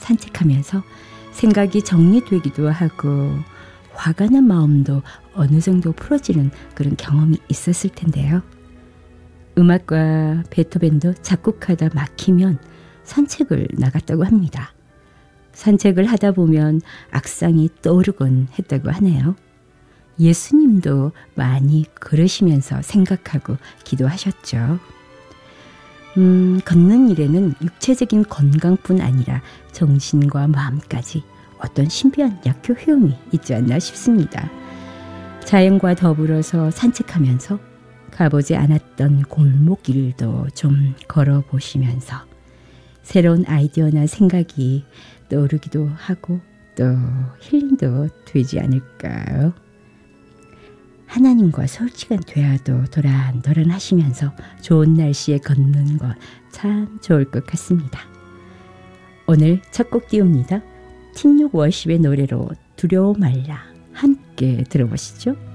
산책하면서 생각이 정리되기도 하고 화가 난 마음도 어느 정도 풀어지는 그런 경험이 있었을 텐데요. 음악과 베토벤도 작곡하다 막히면 산책을 나갔다고 합니다. 산책을 하다 보면 악상이 떠오르곤 했다고 하네요. 예수님도 많이 걸으시면서 생각하고 기도하셨죠. 걷는 일에는 육체적인 건강뿐 아니라 정신과 마음까지 어떤 신비한 약효 효용이 있지 않나 싶습니다. 자연과 더불어서 산책하면서 가보지 않았던 골목길도 좀 걸어보시면서 새로운 아이디어나 생각이 떠오르기도 하고 또 힐링도 되지 않을까요? 하나님과 솔직한 대화도 도란도란 하시면서 좋은 날씨에 걷는 것 참 좋을 것 같습니다. 오늘 첫 곡 띄웁니다. 팀6 워십의 노래로 두려워 말라 함께 들어보시죠.